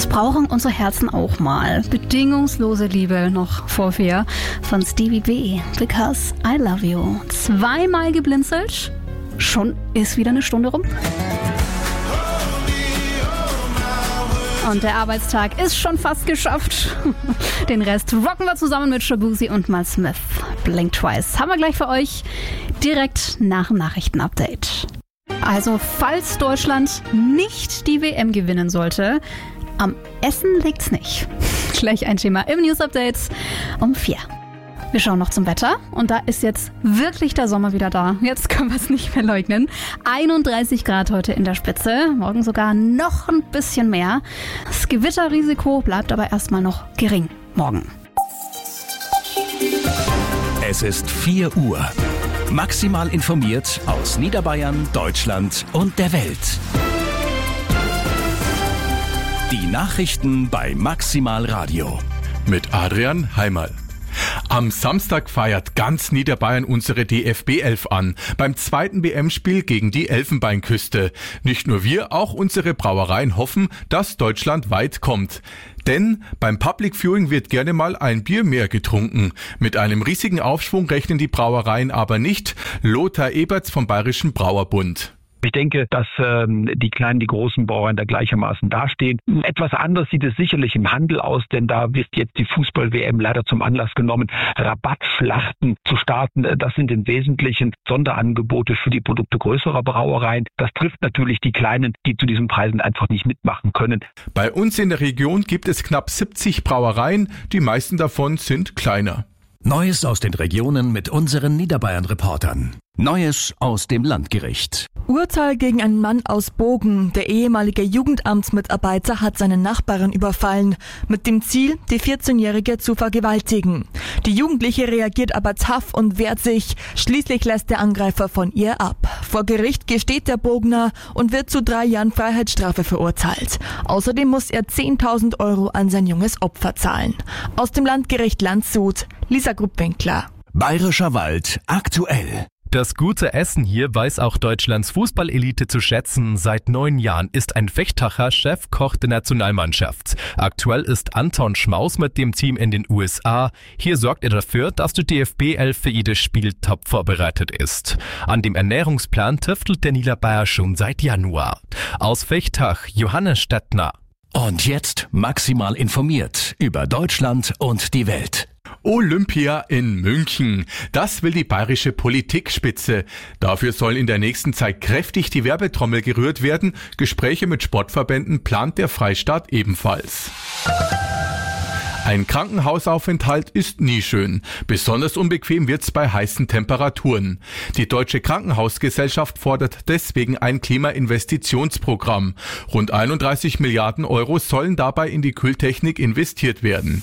Das brauchen unsere Herzen auch mal. Bedingungslose Liebe noch vor 4 von Stevie B. Because I Love You. 2-mal geblinzelt. Schon ist wieder eine Stunde rum. Und der Arbeitstag ist schon fast geschafft. Den Rest rocken wir zusammen mit Shabuzi und Mal Smith. Blink Twice haben wir gleich für euch direkt nach dem Nachrichtenupdate. Also, falls Deutschland nicht die WM gewinnen sollte, am Essen liegt's nicht. Gleich ein Thema im News Update um 4. Wir schauen noch zum Wetter und da ist jetzt wirklich der Sommer wieder da. Jetzt können wir es nicht mehr leugnen. 31 Grad heute in der Spitze, morgen sogar noch ein bisschen mehr. Das Gewitterrisiko bleibt aber erstmal noch gering morgen. Es ist 4 Uhr. Maximal informiert aus Niederbayern, Deutschland und der Welt. Die Nachrichten bei Maximal Radio. Mit Adrian Heimerl. Am Samstag feiert ganz Niederbayern unsere DFB 11 an, beim zweiten WM-Spiel gegen die Elfenbeinküste. Nicht nur wir, auch unsere Brauereien hoffen, dass Deutschland weit kommt. Denn beim Public Viewing wird gerne mal ein Bier mehr getrunken. Mit einem riesigen Aufschwung rechnen die Brauereien aber nicht. Lothar Eberts vom Bayerischen Brauerbund. Ich denke, dass die kleinen, die großen Brauereien da gleichermaßen dastehen. Etwas anders sieht es sicherlich im Handel aus, denn da wird jetzt die Fußball-WM leider zum Anlass genommen, Rabattschlachten zu starten. Das sind im Wesentlichen Sonderangebote für die Produkte größerer Brauereien. Das trifft natürlich die Kleinen, die zu diesen Preisen einfach nicht mitmachen können. Bei uns in der Region gibt es knapp 70 Brauereien. Die meisten davon sind kleiner. Neues aus den Regionen mit unseren Niederbayern-Reportern. Neues aus dem Landgericht. Urteil gegen einen Mann aus Bogen. Der ehemalige Jugendamtsmitarbeiter hat seine Nachbarin überfallen, mit dem Ziel, die 14-Jährige zu vergewaltigen. Die Jugendliche reagiert aber tough und wehrt sich. Schließlich lässt der Angreifer von ihr ab. Vor Gericht gesteht der Bogner und wird zu 3 Jahren Freiheitsstrafe verurteilt. Außerdem muss er 10.000 Euro an sein junges Opfer zahlen. Aus dem Landgericht Landshut, Lisa Gruppwinkler. Bayerischer Wald aktuell. Das gute Essen hier weiß auch Deutschlands Fußballelite zu schätzen. Seit 9 Jahren ist ein Vechtacher Chefkoch der Nationalmannschaft. Aktuell ist Anton Schmaus mit dem Team in den USA. Hier sorgt er dafür, dass die DFB 11 für jedes Spiel top vorbereitet ist. An dem Ernährungsplan tüftelt der Niederbayer schon seit Januar. Aus Vechtach, Johannes Stettner. Und jetzt maximal informiert über Deutschland und die Welt. Olympia in München. Das will die bayerische Politikspitze. Dafür soll in der nächsten Zeit kräftig die Werbetrommel gerührt werden. Gespräche mit Sportverbänden plant der Freistaat ebenfalls. Ein Krankenhausaufenthalt ist nie schön. Besonders unbequem wird's bei heißen Temperaturen. Die Deutsche Krankenhausgesellschaft fordert deswegen ein Klimainvestitionsprogramm. Rund 31 Milliarden Euro sollen dabei in die Kühltechnik investiert werden.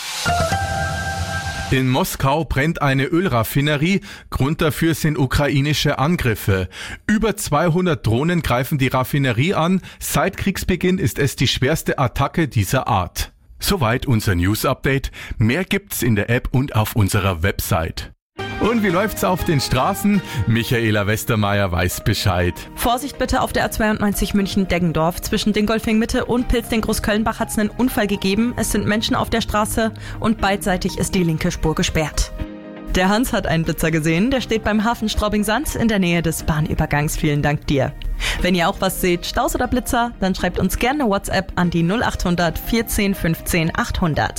In Moskau brennt eine Ölraffinerie. Grund dafür sind ukrainische Angriffe. Über 200 Drohnen greifen die Raffinerie an. Seit Kriegsbeginn ist es die schwerste Attacke dieser Art. Soweit unser News-Update. Mehr gibt's in der App und auf unserer Website. Und wie läuft's auf den Straßen? Michaela Westermeier weiß Bescheid. Vorsicht bitte auf der A92 München-Deggendorf. Zwischen Dingolfing-Mitte und Pilzding-Großkölnbach hat es einen Unfall gegeben. Es sind Menschen auf der Straße und beidseitig ist die linke Spur gesperrt. Der Hans hat einen Blitzer gesehen. Der steht beim Hafen Straubing-Sand in der Nähe des Bahnübergangs. Vielen Dank dir. Wenn ihr auch was seht, Staus oder Blitzer, dann schreibt uns gerne eine WhatsApp an die 0800 14 15 800.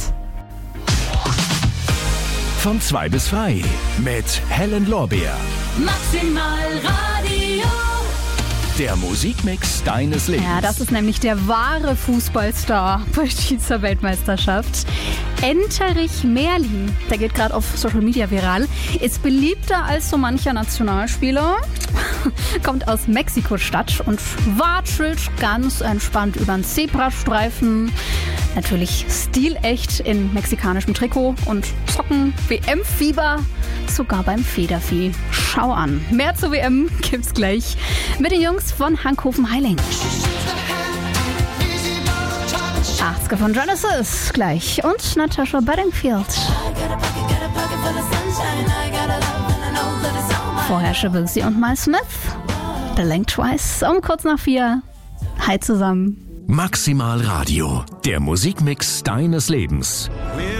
Von 2 bis 3 mit Helen Lorbeer. Maximal Radio. Der Musikmix deines Lebens. Ja, das ist nämlich der wahre Fußballstar bei dieser Weltmeisterschaft. Enterich Merlin, der geht gerade auf Social Media viral, ist beliebter als so mancher Nationalspieler, kommt aus Mexiko-Stadt und watschelt ganz entspannt über den Zebrastreifen. Natürlich stilecht in mexikanischem Trikot und zocken WM-Fieber sogar beim Federvieh. Schau an. Mehr zur WM gibt's gleich mit den Jungs von Hankhofen-Heiling. 80er von Genesis gleich und Natasha Bedingfield. Vorher Shabuzi und Mal Smith. Blink Twice um kurz nach 4. Hi zusammen. Maximal Radio, der Musikmix deines Lebens. We're